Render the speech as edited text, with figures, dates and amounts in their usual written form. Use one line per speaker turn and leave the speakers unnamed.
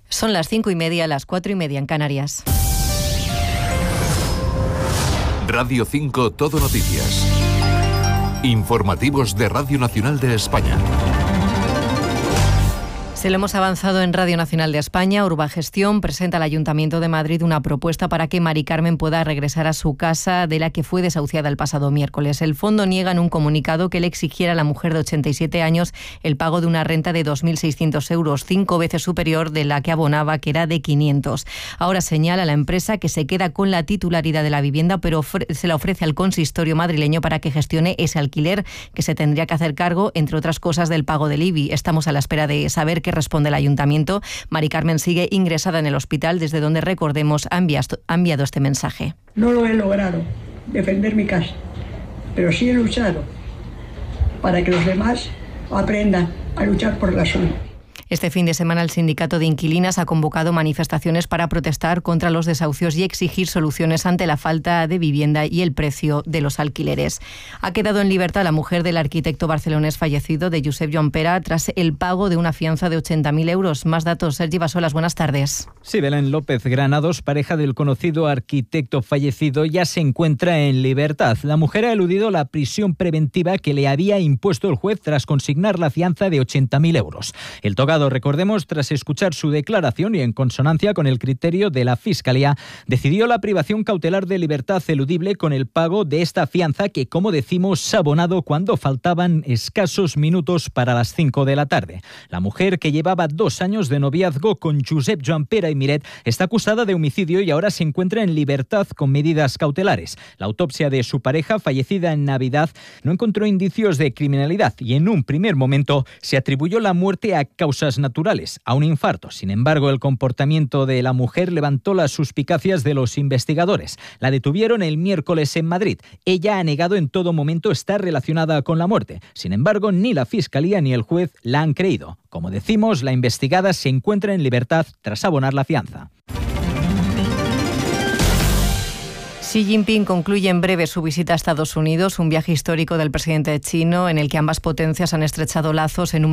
Son las 5:30, las 4:30 en Canarias.
Radio 5 Todo Noticias. Informativos de Radio Nacional de España.
Se lo hemos avanzado en Radio Nacional de España. Urbagestión presenta al Ayuntamiento de Madrid una propuesta para que Mari Carmen pueda regresar a su casa de la que fue desahuciada el pasado miércoles. El fondo niega en un comunicado que le exigiera a la mujer de 87 años el pago de una renta de 2.600 euros, 5 veces superior de la que abonaba, que era de 500. Ahora señala la empresa que se queda con la titularidad de la vivienda, pero se la ofrece al consistorio madrileño para que gestione ese alquiler, que se tendría que hacer cargo, entre otras cosas, del pago del IBI. Estamos a la espera de saber qué responde el Ayuntamiento. Mari Carmen sigue ingresada en el hospital, desde donde, recordemos, ha enviado este mensaje.
No lo he logrado, defender mi casa, pero sí he luchado para que los demás aprendan a luchar por la suya.
Este fin de semana el Sindicato de Inquilinas ha convocado manifestaciones para protestar contra los desahucios y exigir soluciones ante la falta de vivienda y el precio de los alquileres. Ha quedado en libertad la mujer del arquitecto barcelonés fallecido, de Josep Joan Pera, tras el pago de una fianza de 80.000 euros. Más datos, Sergi Basolas, buenas tardes.
Sí, Belén López Granados, pareja del conocido arquitecto fallecido, ya se encuentra en libertad. La mujer ha eludido la prisión preventiva que le había impuesto el juez tras consignar la fianza de 80.000 euros. El togado, recordemos, tras escuchar su declaración y en consonancia con el criterio de la Fiscalía, decidió la privación cautelar de libertad eludible con el pago de esta fianza que, como decimos, se ha abonado cuando faltaban escasos minutos para las 5 de la tarde. La mujer, que llevaba 2 años de noviazgo con Josep Joan Pera i Miret, está acusada de homicidio y ahora se encuentra en libertad con medidas cautelares. La autopsia de su pareja, fallecida en Navidad, no encontró indicios de criminalidad y en un primer momento se atribuyó la muerte a causas naturales, a un infarto. Sin embargo, el comportamiento de la mujer levantó las suspicacias de los investigadores. La detuvieron el miércoles en Madrid. Ella ha negado en todo momento estar relacionada con la muerte. Sin embargo, ni la Fiscalía ni el juez la han creído. Como decimos, la investigada se encuentra en libertad tras abonar la fianza.
Xi Jinping concluye en breve su visita a Estados Unidos, un viaje histórico del presidente chino en el que ambas potencias han estrechado lazos en un